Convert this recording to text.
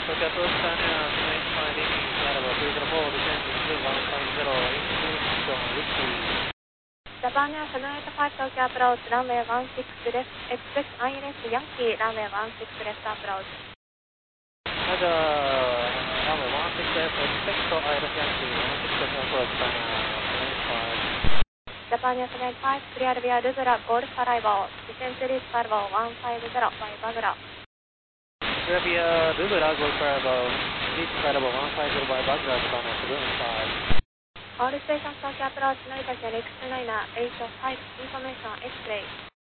Tokyo Approach Terminal 25 Arrival 304 descending to 150 information Whiskey. Japan Air 785 Tokyo Approach, runway 16 left, expect ILS Yankee, runway 16 left approach. Roger, runway 16 left, expect ILS Yankee, 16 left approach, China 785. Japan Air 785, clear via Luzula, Golf arrival, descend to reach Parvo 150 by Bagura. Clear via Luzula, Golf arrival, reach Parvo 150 by Bagura, China 785. All stations Tokyo Approach, Narita Next Liner, 85, information X-ray.